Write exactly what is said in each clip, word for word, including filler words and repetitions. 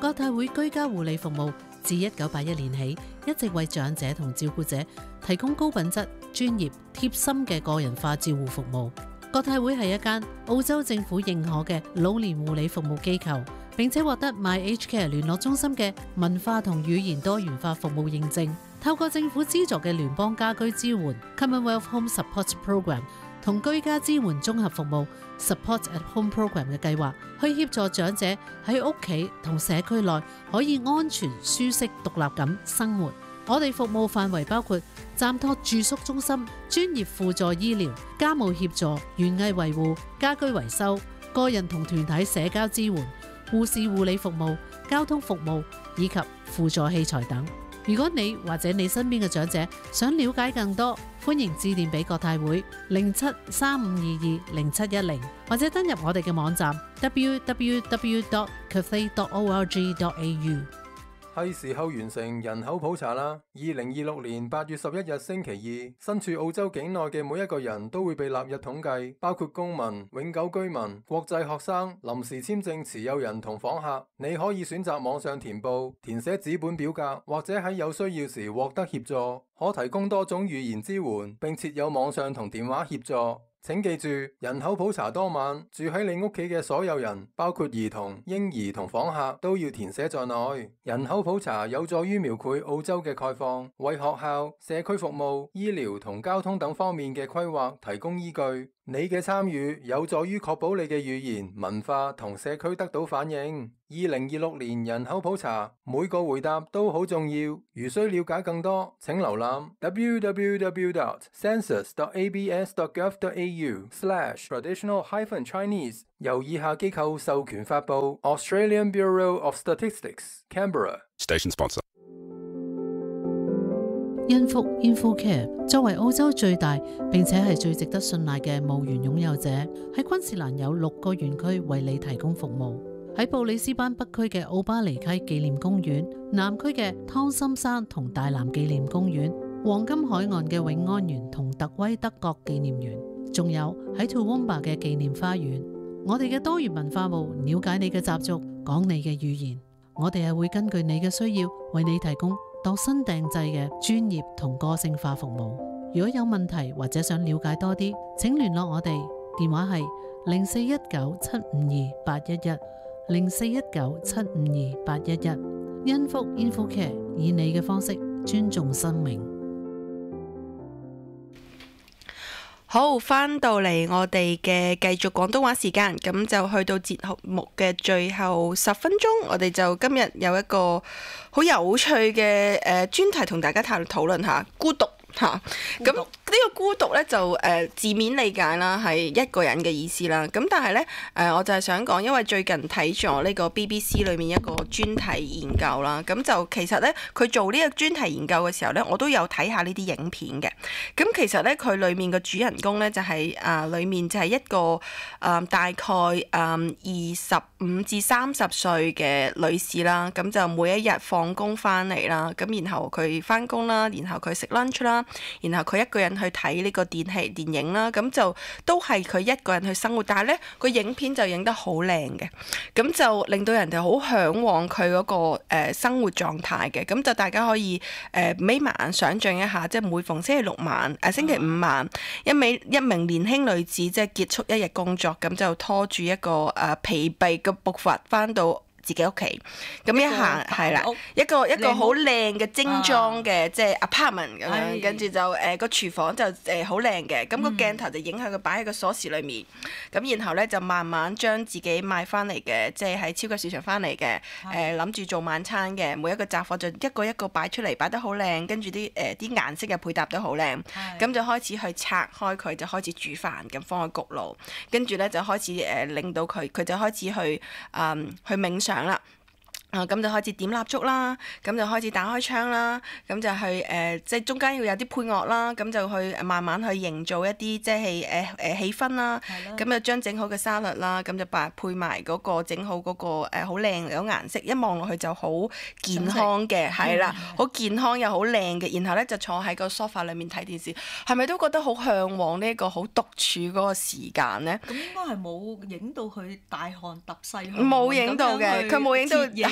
國泰會居家護理服務自一九八一年起，一直為長者同照顧者提供高品質、專業、貼心嘅個人化照護服務。國泰會係一間澳洲政府認可嘅老年護理服務機構，並且獲得 MyAgeCare 聯絡中心嘅文化同語言多元化服務認證。透過政府資助嘅聯邦家居支援 Commonwealth Home Support Program 同居家支援綜合服務 Support at Home Program 嘅計劃，去協助長者喺屋企同社區內可以安全、舒適、獨立咁生活。我哋服務範圍包括暫託住宿中心、專業輔助醫療、家務協助、園藝維護、家居維修、個人同團體社交支援、護士護理服務、交通服務以及輔助器材等。如果你或者你身邊嘅長者想了解更多，歡迎致電俾國泰會零七三五二二零七一零，或者登入我哋嘅網站 w w w dot cathay dot org dot a u。 係時候完成人口普查啦！二零二六年八月十一日星期二，身處澳洲境內嘅每一個人都會被納入統計，包括公民、永久居民、國際學生、臨時簽證持有人同訪客。你可以選擇網上填報、填寫紙本表格，或者喺有需要時獲得協助。可提供多種語言支援，並設有網上同電話協助。請記住，人口普查當晚住喺你屋企嘅所有人，包括兒童、嬰兒同訪客，都要填寫在內。人口普查有助於描繪澳洲嘅概況，為學校、社區服務、醫療同交通等方面嘅規劃提供依據。你嘅參與有助於確保你嘅語言、文化同社區得到反映。二零二六年人口普查，每個回答都好重要。如需了解更多，請瀏覽 w w w dot census dot a b s dot gov dot a u slash traditional hyphen Chinese。由以下機構授權發布 Australian Bureau of Statistics Canberra Station sponsor。 恩福 InfoCare 作為澳洲最大並且係最值得信賴嘅墓園擁有者，喺昆士蘭有六個園區為你提供服務。喺布里斯班北區嘅奧巴尼溪紀念公園、南區嘅湯森山同大南紀念公園、黃金海岸嘅永安園同特威德國紀念園，仲有喺 Toowoomba 嘅紀念花園。我哋嘅多元文化部了解你嘅習俗，講你嘅語言，我哋係會根據你嘅需要為你提供度身訂製嘅專業同個性化服務。如果有問題或者想了解多啲，請聯絡我哋，電話係零四一九七五二八一一。零四一九七五二八一一。恩福 InfoCare 以你嘅方式尊重生命。 好，翻到嚟我哋嘅繼續廣東話時間，咁就去到節目嘅最後十分鐘，我哋就今日有一個好有趣嘅誒專題同大家討討論下孤獨嚇。咁呢個孤獨咧就誒、呃、字面理解啦，係一個人嘅意思啦。咁但係咧誒，我就係想講，因為最近睇咗呢個 B B C 裏面一個專題研究啦。咁就其實咧，佢做呢個專題研究嘅時候咧，我都有睇下呢啲影片嘅。咁其實咧，佢裏面嘅主人公咧就係、是、啊，裏、呃、面就係一個誒、呃、大概誒二十五至三十歲嘅女士啦。咁就每一日放工翻嚟啦，咁然後佢翻工啦，然後佢食 lunch 啦，然後佢一個人去睇呢個電器電影啦，咁就都係佢一個人去生活，但係咧個影片就影得好靚嘅，咁就令到人哋好向往佢嗰、那個誒、呃、生活狀態嘅，咁就大家可以誒眯埋眼想像一下，即係每逢星期六晚誒、呃、星期五晚，一名一名年輕女子即係結束一日工作，咁就拖住一個誒、呃、疲憊嘅步伐翻到自己屋企，咁一行係啦，一個一個好靚嘅精裝嘅即係 apartment 咁樣，跟住就誒個廚房就誒好靚嘅，咁個鏡頭就影響佢擺喺個鎖匙裏面，咁然後咧就慢慢將自己買翻嚟嘅，即係喺超級市場翻嚟嘅，誒諗住做晚餐嘅，每一個雜貨就一個一個擺出嚟，擺得好靚，跟住啲誒啲顏色嘅配搭都好靚，咁就開始去拆開佢，就開始煮飯咁放喺焗爐，跟住咧就開始誒令到佢，佢就開始去誒去冥想啦，啊咁就開始點蠟燭啦，咁就開始打開窗啦，咁就去誒、呃，即係中間要有啲配樂啦，咁就去慢慢去營造一啲即係誒誒氣氛啦，咁就將整好嘅沙律啦，咁就擺配埋嗰個整好嗰個誒好靚嘅顏色，一望落去就好健康嘅，係啦，好健康又好靚嘅，然後咧就坐喺個 sofa 裏面睇電視，係咪都覺得好向往呢一個好獨處嗰個時間咧？ 咁應該係冇影到佢大汗揼細汗， 冇影到嘅，佢冇影到。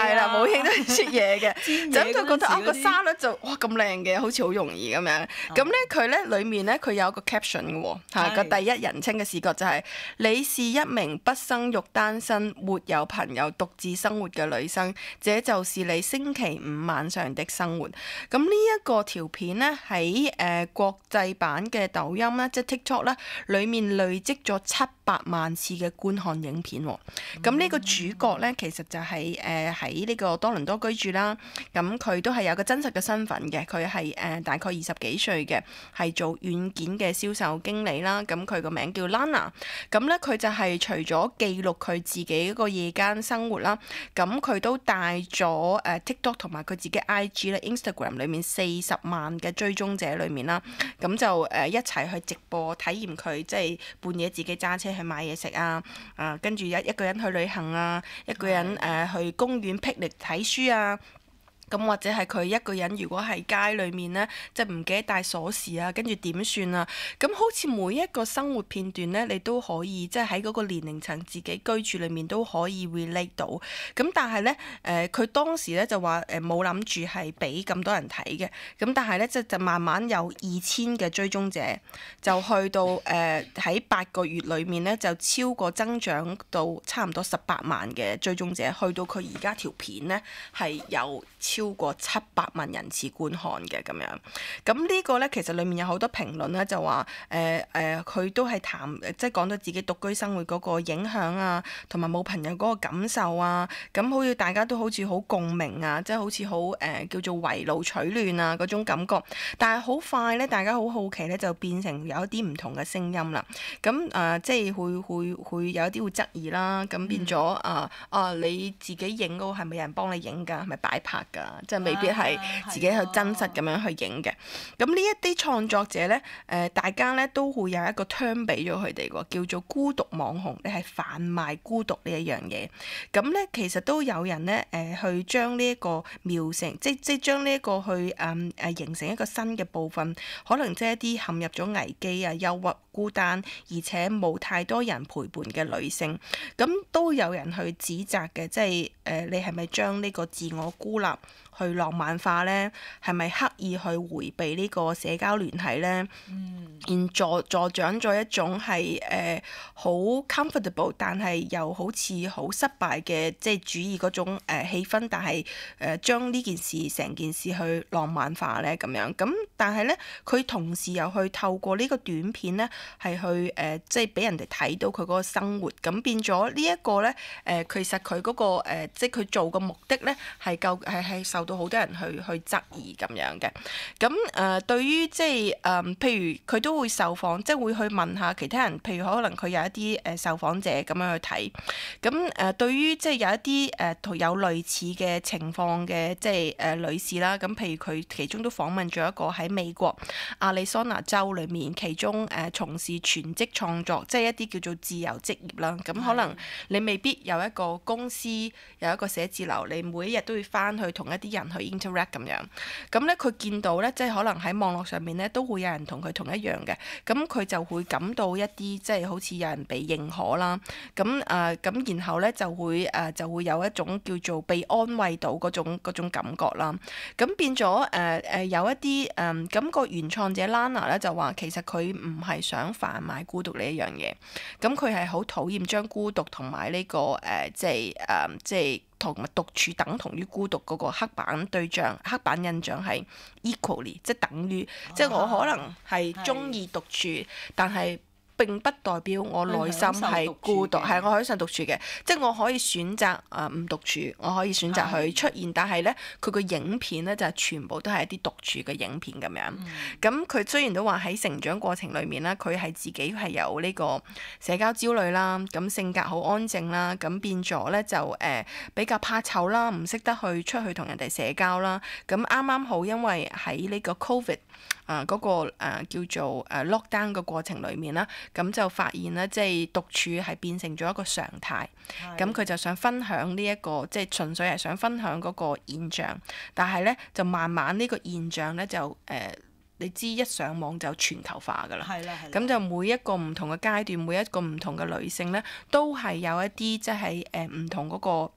係啦，冇興都切嘢嘅，咁就覺得啊個沙律就哇咁靚嘅，好似好容易咁樣。咁咧佢咧裡面咧佢有個 caption 嘅喎，嚇個第一人稱嘅視角就係、是、你是一名不生育、單身、沒有朋友、獨自生活嘅女生，這就是你星期五晚上的生活。咁呢一個條片咧喺誒國際版嘅抖音咧，即係 TikTok 咧，裡面累積咗七百萬次嘅觀看影片喎。咁呢、嗯、個主角咧其實就係誒喺呢個多倫多居住啦。咁佢都係有個真實嘅身份嘅，佢係誒大概二十幾歲嘅，係做軟件嘅銷售經理啦。咁佢個名叫 Lana。咁咧佢就係除咗記錄佢自己一個夜間生活啦，咁佢都帶咗誒 TikTok 同埋佢自己 I G 咧 Instagram 裏面四十萬嘅追蹤者裏面啦，咁就誒一齊去直播體驗佢即係半夜自己揸車去買嘢食啊，啊跟住一一個人去旅行啊，一個人誒、呃、去公園霹靂睇書啊。咁或者係佢一個人，如果喺街裏面咧，即係唔記得帶鎖匙啊，跟住點算啊？咁好似每一個生活片段咧，你都可以即係喺嗰個年齡層自己居住裏面都可以 relate 到。咁但係咧，誒、呃、佢當時咧就話誒冇諗住係俾咁多人睇嘅。咁但係咧即係就慢慢有二千嘅追蹤者，就去到誒喺八個月裏面咧就超過增長到差唔多十八萬嘅追蹤者，去到佢而家條片咧係有超過七百萬人次觀看嘅咁樣，咁呢個咧其實裡面有好多評論咧，就話誒誒佢都係談即係講到自己獨居生活嗰個影響啊，同埋冇朋友嗰個感受啊，咁好似大家都好似好共鳴啊，即係好似好誒叫做圍爐取暖啊嗰種感覺，但係好快咧，大家好好奇咧，就變成有一啲唔同嘅聲音啦。咁誒、呃、即係會會會有一啲會質疑啦，咁變咗啊啊你自己影嗰個係咪有人幫你影㗎？係咪擺拍㗎？即係未必係自己去真實咁樣去影嘅。咁呢一啲創作者咧，誒、呃、大家咧都會有一個 term 俾咗佢哋喎，叫做孤獨網紅。你係販賣孤獨呢一樣嘢。咁咧其實都有人咧誒、呃、去將呢一個描成，即即將呢一個去誒誒、呃、形成一個新嘅部分，可能即係一啲陷入咗危機啊、憂鬱、孤單，而且冇太多人陪伴嘅女性。咁都有人去指責嘅，即係誒、呃、你係咪將呢個自我孤立去浪漫化咧？係咪刻意去迴避呢個社交聯繫咧？嗯，然助助長咗一種係誒好 comfortable，但係又好似好失敗嘅即係主義嗰種誒、呃、氣氛，但係誒、呃、將呢件事成件事去浪漫化咧咁樣。咁但係咧，佢同時又去透過呢個短片咧，係去誒、呃、即係俾人哋睇到佢嗰個生活。咁變咗呢一個咧誒、呃，其實佢嗰、嗰個、呃、即係佢做嘅目的咧係夠係係受到好多人去去質疑咁樣嘅。咁誒、呃、對於即係誒、呃，譬如佢都會受訪，即係會去問下其他人，譬如可能佢有一啲誒受訪者咁樣去睇。咁誒、呃、對於即係有一啲誒同有類似嘅情況嘅即係誒、呃、女士啦，咁譬如佢其中都訪問咗一個喺美國亞利桑那州裏面，其中誒、呃、從事全職創作，即係一啲叫做自由職業啦。咁可能你未必有一個公司有一個寫字樓，你每一日都要翻去同一啲人去 interact 咁樣。咁咧佢見到咧，即係可能喺網絡上面咧都會有人同佢同一樣嘅。咁佢就會感到一啲即係好似有人被認可啦。咁誒咁然後咧就會誒、呃、就會有一種叫做被安慰到嗰種嗰種感覺啦。咁變咗誒誒有一啲誒咁個原創者 Lana 咧就話其實佢唔係想販賣孤獨呢一樣嘢。咁佢係好討厭將孤獨同埋呢個誒、呃、即係誒、呃、即係同埋獨處等同於孤獨嗰個刻板對象、刻板印象係 equally 即係等於，啊、即係我可能係中意獨處，是但係並不代表我內心係孤獨，係我可以想獨處嘅，即係我可以選擇誒唔獨處，我可以選擇去出現，的但係咧佢個影片咧就係全部都係一啲獨處嘅影片咁樣。咁佢、嗯、雖然都話喺成長過程裡面咧，佢係自己係有呢個社交焦慮啦，咁性格好安靜啦，咁變咗咧就誒、呃、比較怕醜啦，唔識得去出去同人哋社交啦。咁啱啱好因為喺呢個 Covid 啊、呃、嗰、那個、呃、叫做誒 lockdown 嘅過程裡面啦。咁就發現咧，即係獨處係變成咗一個常態。咁佢的就想分享呢、這、一個，即係純粹係想分享嗰個現象。但係咧，就慢慢呢個現象咧就誒、呃，你知一上網就全球化㗎啦。係啦，係。咁就每一個唔同嘅階段，每一個唔同嘅女性咧，都係有一啲即係誒唔同嗰個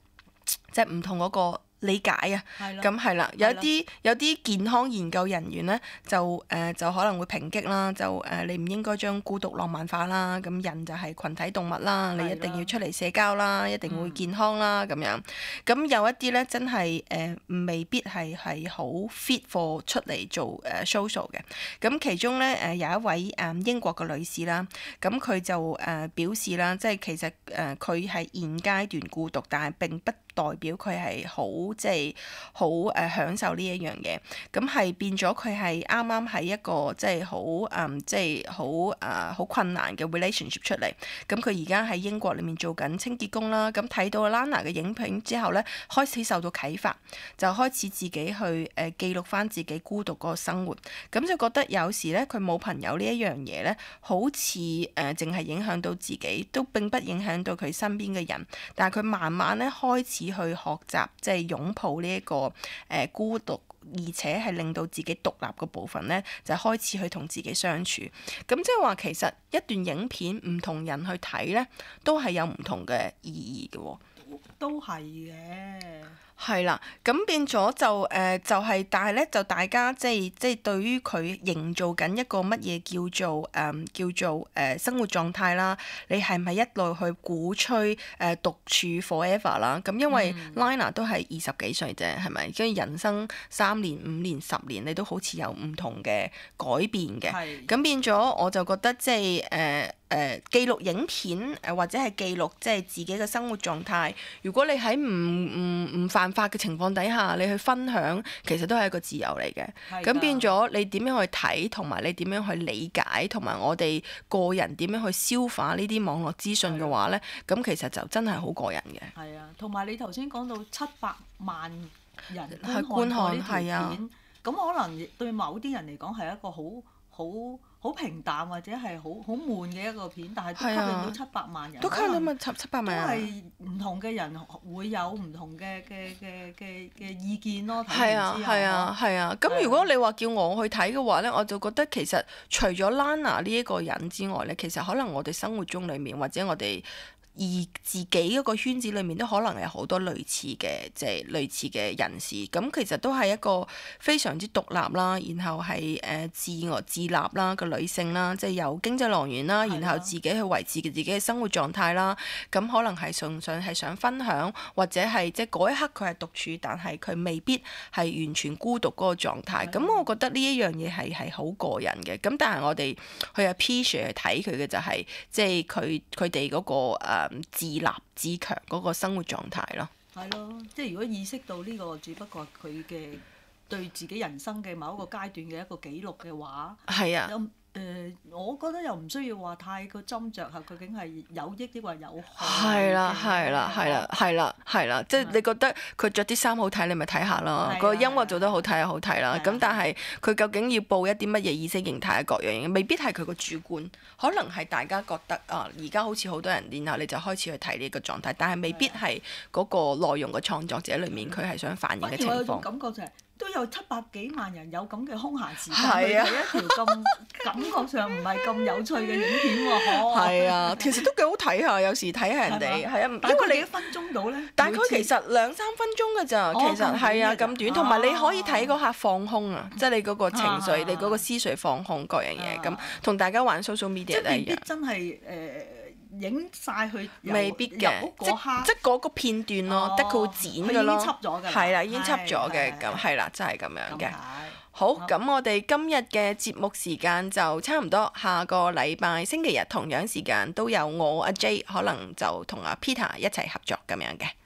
即係唔同嗰個理解啊，咁係啦，有啲有啲健康研究人員咧就誒、呃、就可能會抨擊啦，就誒、呃、你唔應該將孤獨浪漫化啦，咁人就係群體動物啦，你一定要出嚟社交啦，一定會健康啦咁、嗯、樣。咁有一啲咧真係誒、呃、未必係係好 fit for 出嚟做誒 social 嘅。咁其中咧誒、呃、有一位誒英國嘅女士啦，咁佢就誒、呃、表示啦，即係其實誒佢係現階段孤獨，但係並不代表佢係好即係好誒享受呢一樣嘢，咁係變咗佢係啱啱喺一個即係好誒即係好誒好困難嘅 relationship 出嚟。咁佢而家喺英國裏面做緊清潔工啦。咁睇到 Lana 嘅影片之後咧，開始受到啟發，就開始自己去誒、呃、記錄翻自己孤獨嗰個生活。咁就覺得有時咧佢冇朋友呢一樣嘢咧，好似誒淨係影響到自己，都並不影響到佢身邊嘅人。但係佢慢慢咧開始去學習，即係擁抱呢、這、一個誒、呃、孤獨，而且係令到自己獨立嘅部分咧，就開始去同自己相處。咁即係話其實一段影片唔同人去睇咧，都係有唔同嘅意義嘅喎。 都係嘅。 係啦，咁變咗就誒、呃、就係、是，但係咧就大家即係即係對於佢營造緊一個乜嘢叫做誒、呃、叫做誒、呃、生活狀態啦，你係唔係一路去鼓吹誒、呃、獨處 forever 啦？咁因為 Lana 都係二十幾歲啫，係咪？跟住人生三年、五年、十年，你都好似有唔同嘅改變嘅。咁是變咗我就覺得即係誒。呃誒、呃、記錄影片誒、呃、或者係記錄即係自己嘅生活狀態。如果你喺唔唔唔犯法嘅情況底下，你去分享，其實都係一個自由嚟嘅。咁的變咗你點樣去睇，同埋你點樣去理解，同埋我哋個人點樣去消化呢啲網絡資訊嘅話咧，咁的其實就真係好過癮嘅。係啊，同埋你頭先講到七百萬人觀看呢條片，咁可能對某啲人嚟講係一個好好好平淡或者係好好悶嘅一個片，但係都吸引到七百萬人， 都吸引到咪七七百萬人， 都係唔同嘅人會有唔同嘅嘅嘅嘅嘅意見咯。睇係啊係啊係啊！咁、啊啊、如果你話叫我去睇嘅話咧，我就覺得其實除咗 Lana 呢一個人之外咧，其實可能我哋生活中裡面或者我哋而自己嗰個圈子裏面都可能有好多類似嘅，即係類似嘅人士。咁其實都係一個非常之獨立啦，然後係誒自我自立啦個女性啦，即係有經濟來源啦，然後自己去維持自己嘅生活狀態啦。咁可能係純粹係想分享，或者係即係嗰一刻佢係獨處，但係佢未必係完全孤獨嗰個狀態。咁我覺得呢一樣嘢係係好過癮嘅。咁但係我哋去 appreciate 去睇佢嘅就係、是、即係佢佢哋嗰個、呃自立自強嗰個生活狀態咯， 係咯，即係如果意識到呢個只不過係佢嘅對自己人生嘅某一個階段嘅一個記錄嘅話， 係啊。 誒、呃，我覺得又唔需要話太過斟酌下究竟係有益抑或有害。 係啦，係啦，係啦，係啦，係啦，即係你覺得佢着啲衫好睇，你咪睇下咯。個音樂做得好睇就好睇啦。咁但係佢究竟要報一啲乜嘢意識形態嘅各樣嘢，未必係佢個主觀，可能係大家覺得啊，而家好似好多人，然後你就開始去睇呢個狀態，但係未必係嗰個內容嘅創作者裡面佢係想反映嘅情況。 我有種感覺就係、是。都有七百幾萬人有咁嘅空閒時間去睇一條咁感覺上唔係咁有趣嘅影片喎，嗬。係啊， 其實都幾好睇下，有時睇下人哋，係啊，因為你幾分鐘到咧？ 大概其實兩三分鐘㗎咋，其實係啊咁短，同埋你可以睇嗰下放空啊，即係你嗰個情緒、你嗰個思緒放空各樣嘢，咁同大家玩 social media 都一樣。 真係誒。影晒佢未必嘅，即即嗰個片段咯，得佢會剪嘅咯。 已經輯咗㗎。 係啦，已經輯咗嘅，咁係啦，真係咁樣嘅。好，咁我哋今日嘅節目時間就差唔多，下個禮拜星期日同樣時間都有我阿 J 可能就同阿 Peter 一齊合作咁樣嘅。